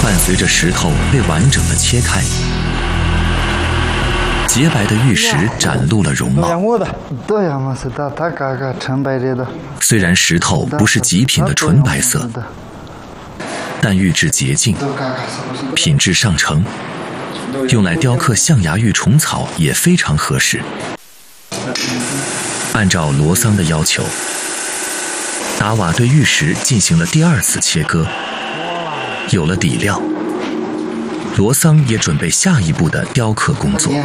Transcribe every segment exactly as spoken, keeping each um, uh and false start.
伴随着石头被完整的切开，洁白的玉石展露了容貌。虽然石头不是极品的纯白色，但玉质洁净，品质上乘，用来雕刻象牙玉虫草也非常合适。按照罗桑的要求，达瓦对玉石进行了第二次切割，有了底料，罗桑也准备下一步的雕刻工作。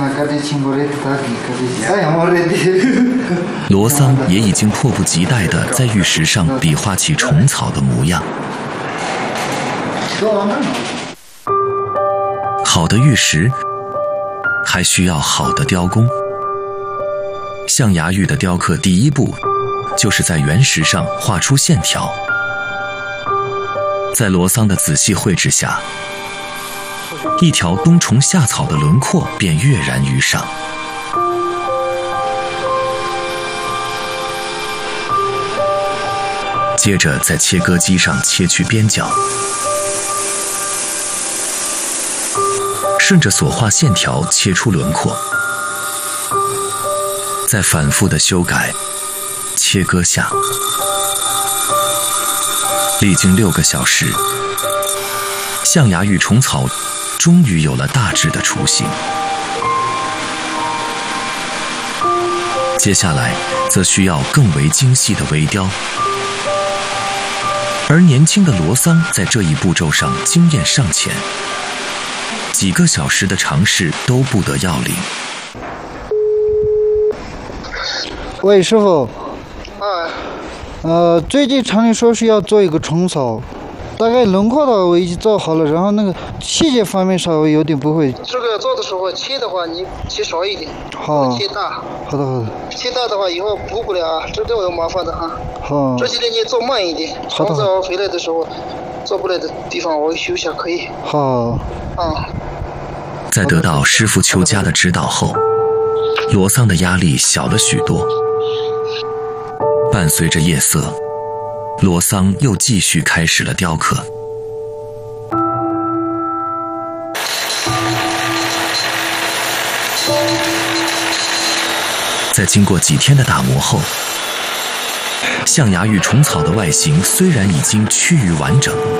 罗桑也已经迫不及待地在玉石上比划起虫草的模样。好的玉石还需要好的雕工。象牙玉的雕刻第一步就是在原石上画出线条，在罗桑的仔细绘制下，一条冬虫夏草的轮廓便跃然于上。接着在切割机上切去边角，顺着所画线条切出轮廓，再反复的修改切割下，历经六个小时，象牙玉虫草终于有了大致的雏形。接下来则需要更为精细的微雕，而年轻的罗桑在这一步骤上经验尚浅，几个小时的尝试都不得要领。 喂，师傅。 哎。 呃，最近厂里说是要做一个虫草，大概轮廓的我已经做好了，然后那个细节方面稍微有点不会。 这个做的时候切的话，你切少一点， 好， 切大。 好的好的。 切大的话以后补不了，这对我有麻烦的哈。 好。 这几天你做慢一点，虫子回来的时候做不来的地方我修一下可以。 好。 啊。 在得到师傅邱家的指导后，罗桑的压力小了许多。伴随着夜色，罗桑又继续开始了雕刻。在经过几天的打磨后，象牙玉虫草的外形虽然已经趋于完整，